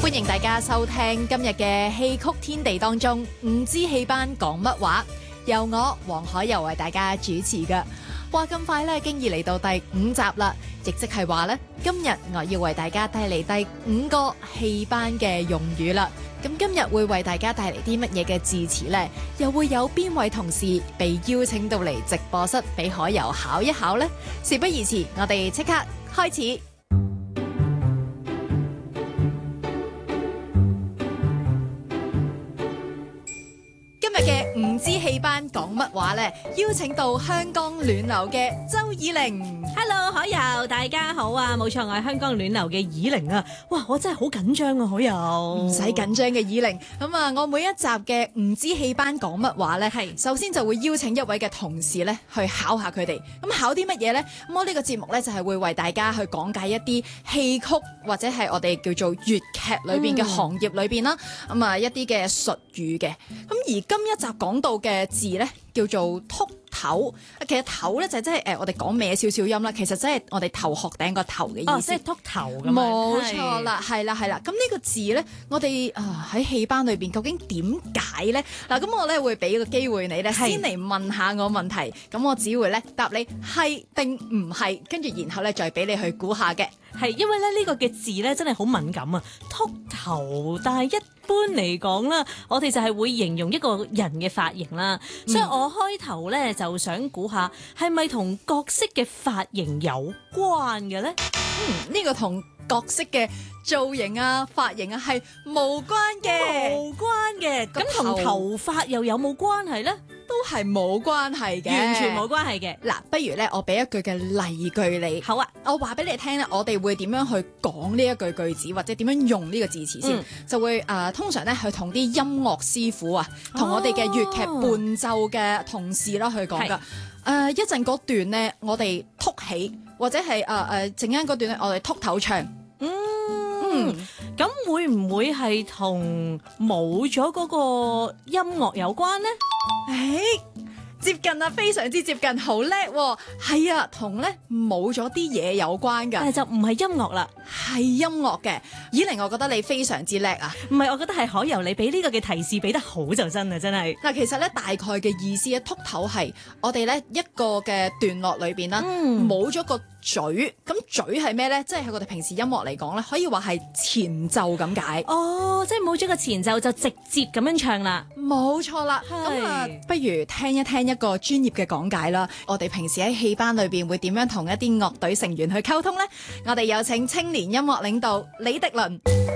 歡迎大家收聽今日嘅戲曲天地當中，唔知戲班講乜話，由我黃海柔為大家主持嘅。話咁快咧，經已嚟到第5集啦，亦即係話咧，今日我要為大家帶嚟第5個戲班嘅用語啦。咁今日會為大家帶嚟啲乜嘢嘅字詞呢？又會有邊位同事被邀請到嚟直播室俾海柔考一考呢？事不宜遲，我哋即刻開始。今日嘅唔知戲班講乜話呢？邀請到香港暖流嘅周以玲。 Hello， 海柔，大家好啊！冇錯，我係香港暖流嘅以玲啊！哇，我真係好緊張啊，海柔。 唔使緊張嘅以玲。咁啊，我每一集嘅唔知戲班講乜話呢？係首先就會邀請一位嘅同事呢去考下佢哋。咁考啲乜嘢呢？咁我呢個節目呢，就係會為大家去講解一啲戲曲或者係我哋叫做粵劇裏邊嘅行業裏邊啦。咁啊，一啲嘅術語嘅。咁而今一集講到嘅字呢，叫做禿頭。其實頭咧就即係我哋講歪少少音啦，其實即係我哋頭殼頂個頭嘅意思。 即係禿頭咁樣。 冇錯啦，係啦。咁呢個字咧，我哋喺戲班裏邊究竟點解咧？嗱，咁我咧會俾個機會你咧，先嚟問下我問題。咁我只會咧答你係定唔係，跟住然後咧再俾你去估下嘅。 係因為咧呢個嘅字咧真係好敏感啊，禿頭。但係一般嚟講啦，我哋就係會形容一個人嘅髮型啦。所以我開頭咧就想估下係咪同角色嘅髮型有關嘅咧？ 呢個同角色嘅造型啊、髮型啊係無關嘅， 無關嘅。咁同頭髮又有冇關係咧？ 都係冇關係嘅， 完全冇關係嘅。 嗱，不如咧，我俾一句嘅例句你。 好啊， 我話俾你聽咧，我哋會點樣去講呢一句句子，或者點樣用呢個字詞先，就會通常咧去同啲音樂師傅啊，同我哋嘅粵劇伴奏嘅同事啦去講噶。一陣嗰段咧，我哋凸起，或者係陣間嗰段咧，我哋禿頭唱。 咁會唔會係同冇咗嗰個音樂有關呢？ 接近啊，非常之接近，好叻喎！係啊，同咧冇咗啲嘢有關㗎， 但係就唔係音樂啦， 係音樂嘅。以玲，我覺得你非常之叻啊！ 唔係，我覺得係海柔你俾呢個嘅提示俾得好就真係。 嗱，其實咧大概嘅意思咧，禿頭係我哋咧一個嘅段落裏邊啦，冇咗個嘴，咁嘴係咩咧？即係喺我哋平時音樂嚟講咧，可以話係前奏咁解。 哦，即係冇咗個前奏就直接咁樣唱啦。 冇錯啦。咁啊，不如聽一聽一個專業嘅講解啦。我哋平時喺戲班裏邊會點樣同一啲樂隊成員去溝通呢？我哋有請青年音樂領導李迪倫。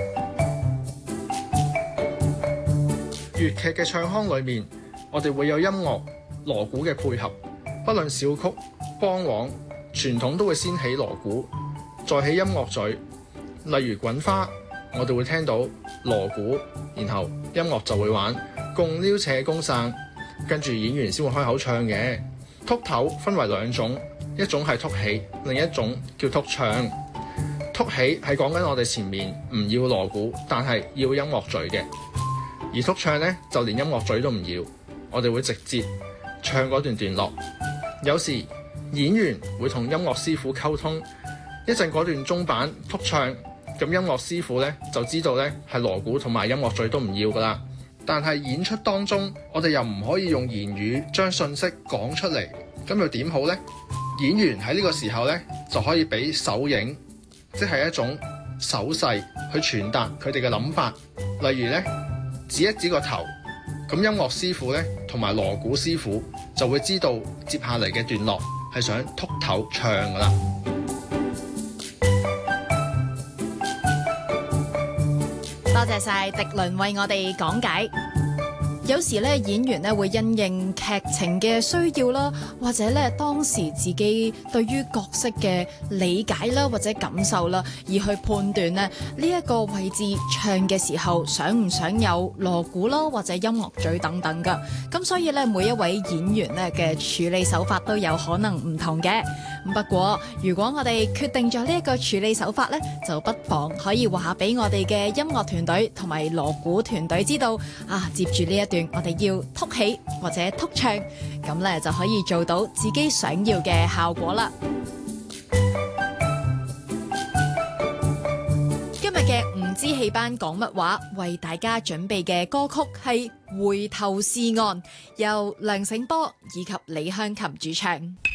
粵劇嘅唱腔裏面，我哋會有音樂鑼鼓嘅配合，不論小曲、梆簧，傳統都會先起鑼鼓，再起音樂嘴。例如滾花，我哋會聽到鑼鼓，然後音樂就會玩共撩扯公散，跟住演員先會開口唱嘅。禿頭分為2種，一種係禿起，另一種叫禿唱。禿起係講緊我哋前面唔要鑼鼓，但係要音樂嘴嘅。而禿唱呢，就連音樂嘴都唔要，我哋會直接唱嗰段段落。有時演員會同音樂師傅溝通，一陣嗰段中板禿唱，咁音樂師傅呢就知道呢係鑼鼓同埋音樂嘴都唔要噶啦。但係演出當中，我哋又唔可以用言語將信息講出嚟，咁又點好呢？演員喺呢個時候呢，就可以俾手影，即係一種手勢去傳達佢哋嘅諗法。例如呢，指一指個頭，咁音樂師傅呢同埋鑼鼓師傅就會知道接下嚟嘅段落係想禿頭唱噶啦。 多謝晒迪倫為我哋講解。有時咧，演員咧會因應劇情嘅需要啦，或者咧當時自己對於角色嘅理解啦，或者感受啦，而去判斷咧呢一個位置唱嘅時候想唔想有鑼鼓啦，或者音樂嘴等等噶。咁所以咧，每一位演員咧嘅處理手法都有可能唔同嘅。不過如果我哋決定咗呢一個處理手法咧，就不妨可以話俾我哋嘅音樂團隊同埋鑼鼓團隊知道啊，接住呢一段我哋要禿起或者禿唱，咁咧就可以做到自己想要嘅效果啦。今日嘅嘅唔知戲班講乜話，為大家準備嘅歌曲係《回頭是岸》，由梁醒波以及李香琴主唱。